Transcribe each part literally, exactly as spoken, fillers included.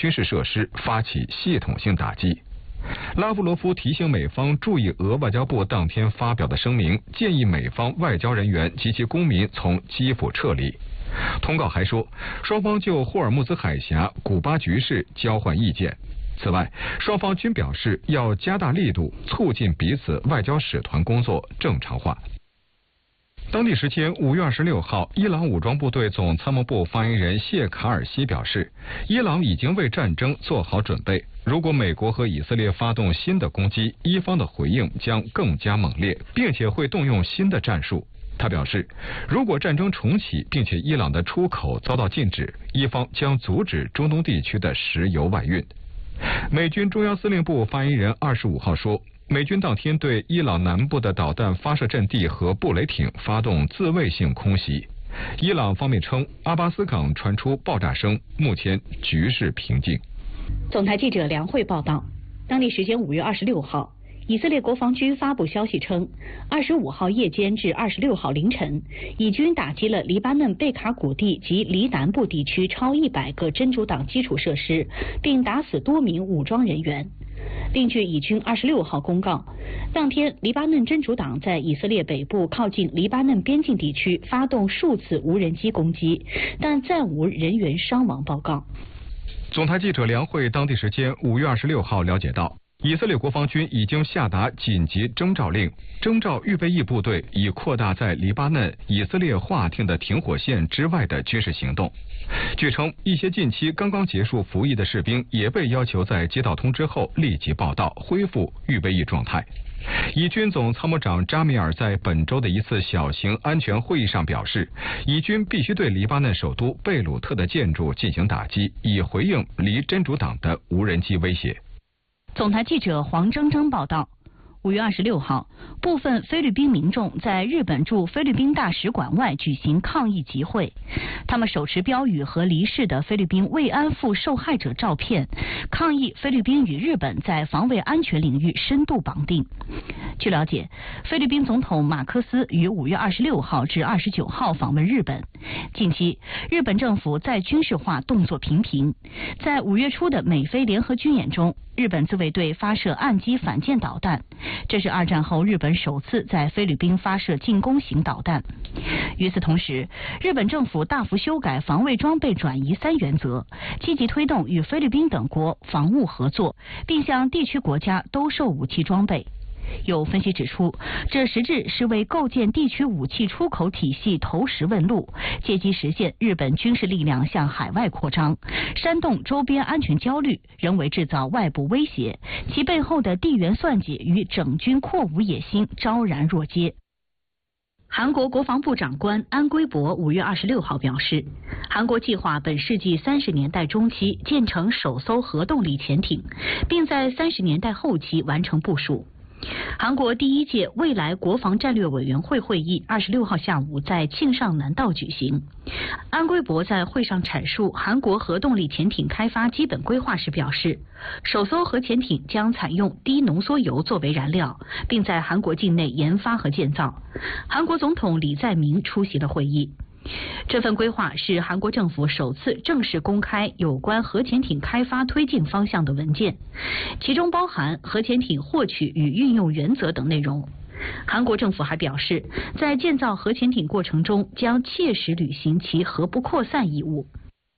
军事设施发起系统性打击。拉夫罗夫提醒美方注意俄外交部当天发表的声明，建议美方外交人员及其公民从基辅撤离。通告还说，双方就霍尔木兹海峡、古巴局势交换意见。此外，双方均表示要加大力度，促进彼此外交使团工作正常化。当地时间五月二十六号，伊朗武装部队总参谋部发言人谢卡尔西表示，伊朗已经为战争做好准备。如果美国和以色列发动新的攻击，伊方的回应将更加猛烈，并且会动用新的战术。他表示，如果战争重启，并且伊朗的出口遭到禁止，伊方将阻止中东地区的石油外运。美军中央司令部发言人二十五号说，美军当天对伊朗南部的导弹发射阵地和布雷艇发动自卫性空袭。伊朗方面称，阿巴斯港传出爆炸声，目前局势平静。 总台记者梁慧报道，当地时间五月二十六号，以色列国防军发布消息称，二十五号夜间至二十六号凌晨，以军打击了黎巴嫩贝卡谷地及黎南部地区超一百个真主党基础设施，并打死多名武装人员。另据以军二十六号公告，当天黎巴嫩真主党在以色列北部靠近黎巴嫩边境地区发动数次无人机攻击，但暂无人员伤亡报告。 总台记者梁慧当地时间五月二十六号了解到，以色列国防军已经下达紧急征召令，征召预备役部队，以扩大在黎巴嫩以色列划定的停火线之外的军事行动。据称，一些近期刚刚结束服役的士兵也被要求在接到通知后立即报到，恢复预备役状态。以军总参谋长扎米尔在本周的一次小型安全会议上表示，以军必须对黎巴嫩首都贝鲁特的建筑进行打击，以回应黎真主党的无人机威胁。 总台记者黄铮铮报道，五月二十六号，部分菲律宾民众在日本驻菲律宾大使馆外举行抗议集会，他们手持标语和离世的菲律宾慰安妇受害者照片，抗议菲律宾与日本在防卫安全领域深度绑定。据了解，菲律宾总统马克思于五月二十六号至二十九号访问日本。近期，日本政府在军事化动作频频，在五月初的美菲联合军演中，日本自卫队发射岸基反舰导弹，这是二战后日本首次在菲律宾发射进攻型导弹。与此同时，日本政府大幅修改防卫装备转移三原则，积极推动与菲律宾等国防务合作，并向地区国家兜售武器装备。有分析指出，这实质是为构建地区武器出口体系投石问路，借机实现日本军事力量向海外扩张，煽动周边安全焦虑，人为制造外部威胁，其背后的地缘算计与整军扩武野心昭然若揭。韩国国防部长官安圭博五月二十六号表示，韩国计划本世纪三十年代中期建成首艘核动力潜艇，并在三十年代后期完成部署。韩国第一届未来国防战略委员会会议二十六号下午在庆尚南道举行。安圭博在会上阐述韩国核动力潜艇开发基本规划时表示，首艘核潜艇将采用低浓缩铀作为燃料，并在韩国境内研发和建造。韩国总统李在明出席了会议。这份规划是韩国政府首次正式公开有关核潜艇开发推进方向的文件，其中包含核潜艇获取与运用原则等内容。韩国政府还表示，在建造核潜艇过程中将切实履行其核不扩散义务。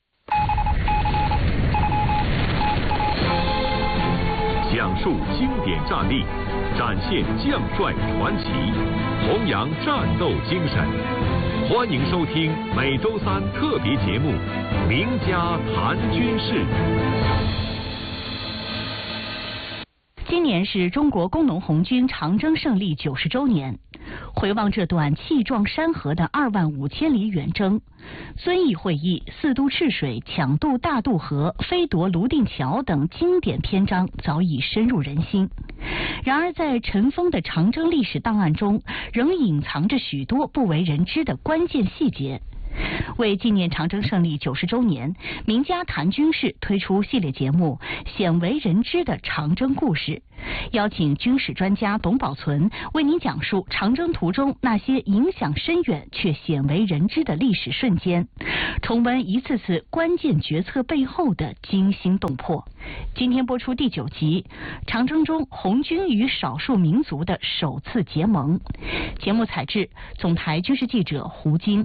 讲述经典战例，展现将帅传奇，弘扬战斗精神。欢迎收听每周三特别节目《名家谈军事》。 今年是中国工农红军长征胜利九十周年，回望这段气壮山河的二万五千里远征，遵义会议、四渡赤水、抢渡大渡河、飞夺泸定桥等经典篇章早已深入人心。然而，在尘封的长征历史档案中，仍隐藏着许多不为人知的关键细节。 为纪念长征胜利九十周年，名家谈军事推出系列节目《鲜为人知的长征故事》，邀请军事专家董宝存为您讲述长征途中那些影响深远却鲜为人知的历史瞬间，重温一次次关键决策背后的惊心动魄。今天播出第九集《长征中红军与少数民族的首次结盟》，节目采制总台军事记者胡晶。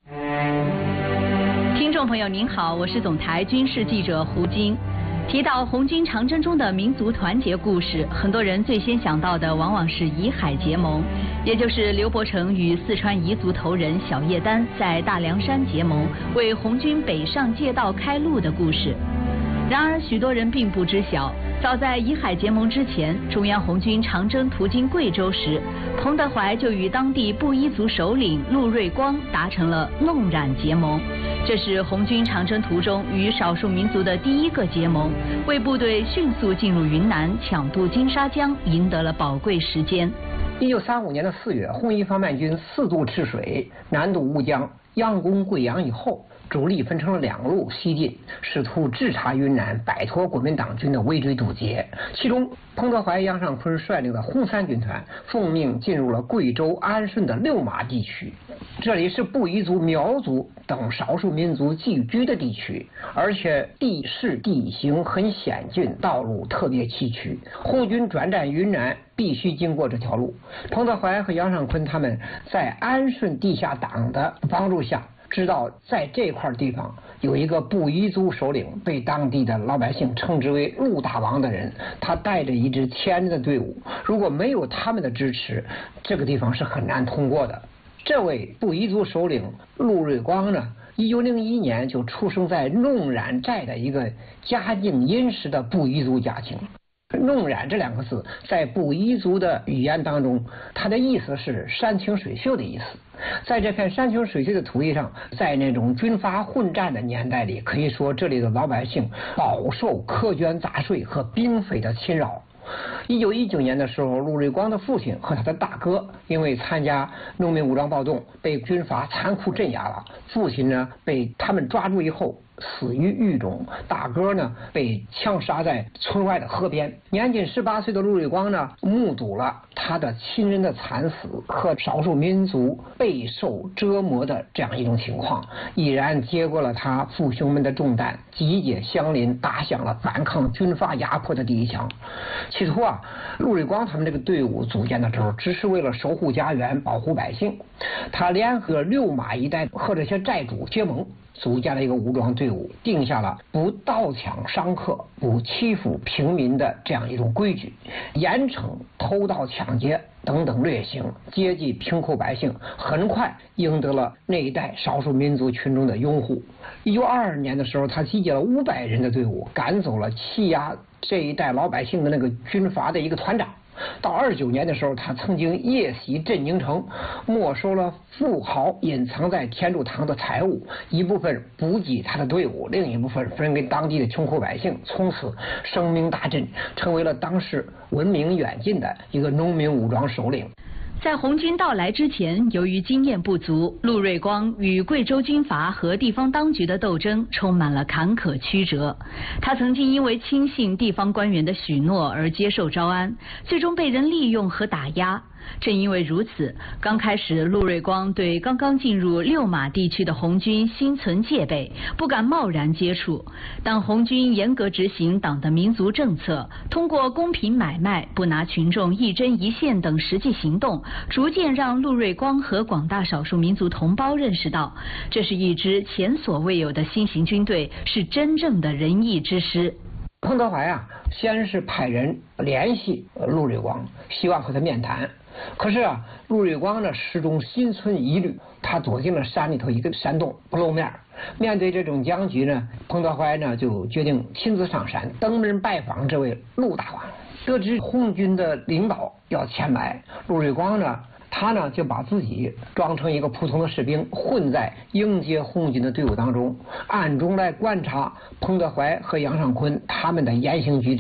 听众朋友您好，我是总台军事记者胡晶。提到红军长征中的民族团结故事，很多人最先想到的往往是乙海结盟，也就是刘伯承与四川彝族头人小叶丹在大凉山结盟，为红军北上借道开路的故事。然而许多人并不知晓，早在乙海结盟之前，中央红军长征途经贵州时，彭德怀就与当地布依族首领陆瑞光达成了弄染结盟。这是红军长征途中与少数民族的第一个结盟，为部队迅速进入云南抢渡金沙江赢得了宝贵时间。 一九三五年的四月，红一方面军四渡赤水，南渡乌江，佯攻贵阳以后，主力分成了两路西进，试图制察云南，摆脱国民党军的围追堵截。其中，彭德怀、杨尚昆率领的红三军团奉命进入了贵州安顺的六马地区，这里是布依族、苗族等少数民族聚居的地区，而且地势地形很险峻，道路特别崎岖。红军转战云南必须经过这条路。彭德怀和杨尚昆他们在安顺地下党的帮助下，知道在这块地方有一个布依族首领，被当地的老百姓称之为陆大王的人，他带着一支千人的队伍，如果没有他们的支持，这个地方是很难通过的。这位布依族首领陆瑞光呢，一九零一年就出生在弄染寨的一个家境殷实的布依族家庭。弄染这两个字在布依族的语言当中，它的意思是山清水秀的意思。在这片山清水秀的土地上，在那种军阀混战的年代里，可以说这里的老百姓饱受苛捐杂税和兵匪的侵扰。一九一九年的时候，陆瑞光的父亲和他的大哥因为参加农民武装暴动被军阀残酷镇压了，父亲呢被他们抓住以后死于狱中，大哥呢被枪杀在村外的河边。年仅十八岁的陆瑞光呢，目睹了他的亲人的惨死和少数民族备受折磨的这样一种情况，毅然接过了他父兄们的重担，集结乡邻，打响了反抗军阀压迫的第一枪。起初啊，陆瑞光他们这个队伍组建的时候，只是为了守护家园、保护百姓。他联合六马一带和这些寨主结盟，组建了一个武装队伍，定下了不盗抢商客、不欺负平民的这样一种规矩，严惩偷盗抢劫等等劣行，接济贫苦百姓，很快赢得了那一带少数民族群众的拥护。一九二二年的时候，他集结了五百人的队伍，赶走了欺压这一带老百姓的那个军阀的一个团长。到二九年的时候，他曾经夜袭镇宁城，没收了富豪隐藏在天柱堂的财物，一部分补给他的队伍，另一部分分给当地的穷苦百姓，从此声名大振，成为了当时闻名远近的一个农民武装首领。 在红军到来之前，由于经验不足，陆瑞光与贵州军阀和地方当局的斗争充满了坎坷曲折。他曾经因为轻信地方官员的许诺而接受招安，最终被人利用和打压。正因为如此，刚开始陆瑞光对刚刚进入六马地区的红军心存戒备，不敢贸然接触。当红军严格执行党的民族政策，通过公平买卖、不拿群众一针一线等实际行动，逐渐让陆瑞光和广大少数民族同胞认识到，这是一支前所未有的新型军队，是真正的仁义之师。 彭德怀啊，先是派人联系陆瑞光，希望和他面谈。可是啊，陆瑞光呢始终心存疑虑，他躲进了山里头一个山洞不露面。面对这种僵局呢，彭德怀呢就决定亲自上山登门拜访这位陆大王。得知红军的领导要前来，陆瑞光呢他呢就把自己装成一个普通的士兵，混在迎接红军的队伍当中，暗中来观察彭德怀和杨尚昆他们的言行举止。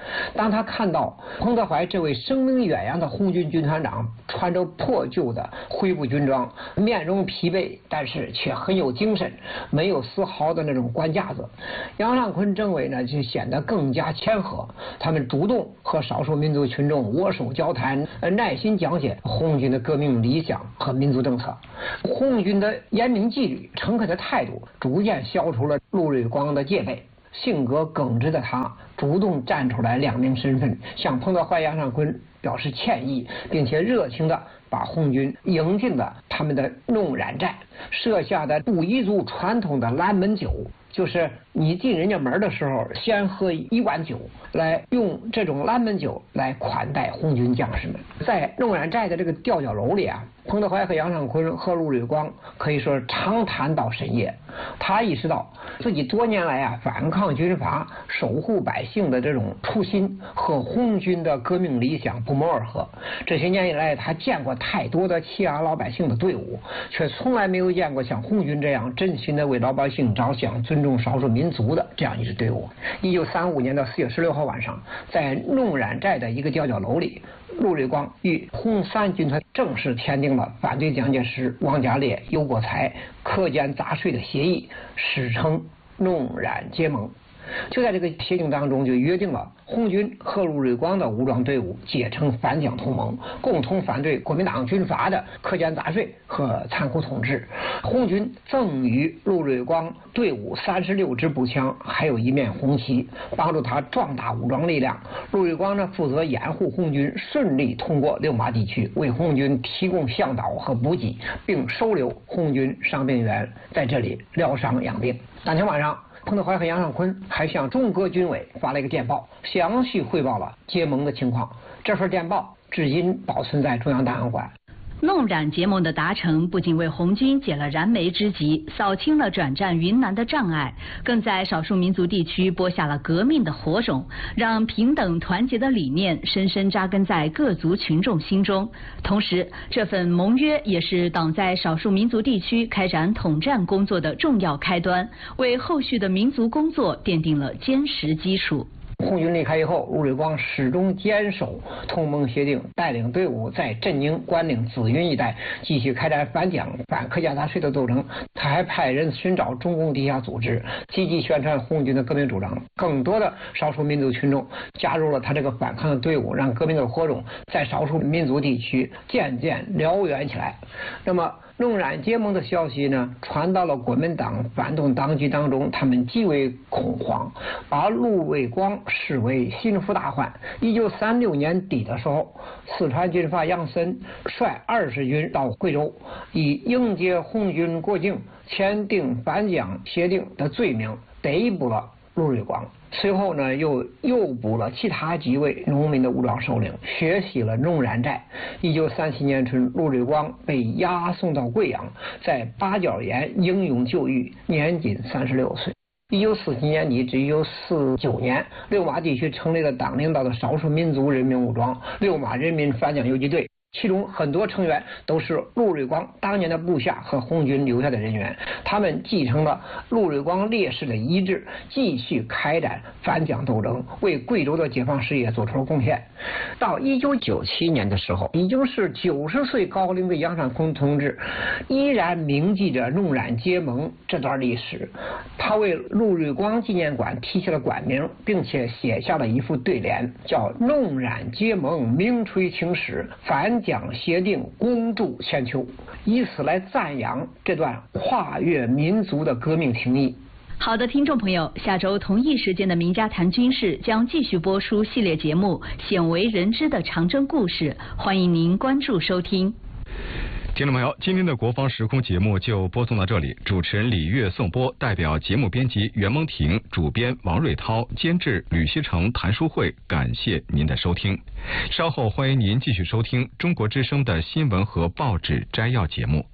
当他看到彭德怀这位声名远扬的红军军团长穿着破旧的灰布军装，面容疲惫，但是却很有精神，没有丝毫的那种官架子，杨尚昆政委呢就显得更加谦和。他们主动和少数民族群众握手交谈，耐心讲解红军的革命理想和民族政策。红军的严明纪律、诚恳的态度，逐渐消除了陆瑞光的戒备。性格耿直的他主动站出来亮明身份，向彭德怀、杨尚昆表示歉意，并且热情地把红军迎进了他们的弄染寨，设下的布依族传统的拦门酒，就是你进人家门的时候先喝一碗酒，来用这种拦门酒来款待红军将士们。在弄染寨的这个吊脚楼里啊，彭德怀和杨尚昆和陆瑞光可以说长谈到深夜。他意识到自己多年来啊反抗军阀、守护百姓的这种初心和红军的革命理想不谋而合。这些年以来，他见过太多的欺压老百姓的队伍，却从来没有见过像红军这样真心的为老百姓着想、尊重少数民族的这样一支队伍。一九三五年的四月十六号晚上，在弄染寨的一个吊脚楼里，陆瑞光与红三军团正式签订了反对蒋介石、汪家烈、尤国才课间杂税的协议，史称弄染结盟。就在这个协定当中，就约定了红军和陆瑞光的武装队伍结成反蒋同盟，共同反对国民党军阀的课间杂税和残酷统治。红军赠予陆瑞光队伍三十六支步枪，还有一面红旗，帮助他壮大武装力量。陆瑞光呢，负责掩护红军顺利通过六马地区，为红军提供向导和补给，并收留红军伤病员在这里疗伤养病。当天晚上，彭德怀和杨尚昆还向中革军委发了一个电报，详细汇报了结盟的情况。这份电报至今保存在中央档案馆。 弄染结盟的达成，不仅为红军解了燃眉之急，扫清了转战云南的障碍，更在少数民族地区播下了革命的火种，让平等团结的理念深深扎根在各族群众心中。同时，这份盟约也是党在少数民族地区开展统战工作的重要开端，为后续的民族工作奠定了坚实基础。 红军离开以后，陆瑞光始终坚守同盟协定，带领队伍在镇宁、关岭、紫云一带继续开展反蒋、反课间杂税的斗争。他还派人寻找中共地下组织，积极宣传红军的革命主张。更多的少数民族群众加入了他这个反抗的队伍，让革命的火种在少数民族地区渐渐燎原起来。那么弄染结盟的消息呢，传到了国民党反动当局当中，他们极为恐慌，把陆瑞光视为心腹大患。一九三六年底的时候，四川军阀杨森率二十军到贵州，以迎接红军过境、签订反蒋协定的罪名逮捕了陆瑞光。随后呢，又诱捕了其他几位农民的武装首领，血洗了弄染寨。一九三七年春，陆瑞光被押送到贵阳，在八角岩英勇就狱，年仅三十六岁。一九四七年底至一九四九年，六马地区成立了党领导的少数民族人民武装六马人民反蒋游击队，其中很多成员都是陆瑞光当年的部下和红军留下的人员，他们继承了陆瑞光烈士的遗志，继续开展反蒋斗争，为贵州的解放事业做出了贡献。到一九九七年的时候，已经是九十岁高龄的杨尚昆同志依然铭记着弄染结盟这段历史，他为陆瑞光纪念馆题写了馆名，并且写下了一副对联，叫弄染结盟名垂青史，反蒋协定恭祝千秋，以此来赞扬这段跨越民族的革命情谊。 好的，听众朋友，下周同一时间的名家谈军事将继续播出系列节目《鲜为人知的长征故事》，欢迎您关注收听。 听众朋友，今天的国防时空节目就播送到这里，主持人李月颂播，代表节目编辑袁蒙婷、主编王瑞涛、监制吕希成、谭书慧，感谢您的收听。稍后欢迎您继续收听中国之声的新闻和报纸摘要节目。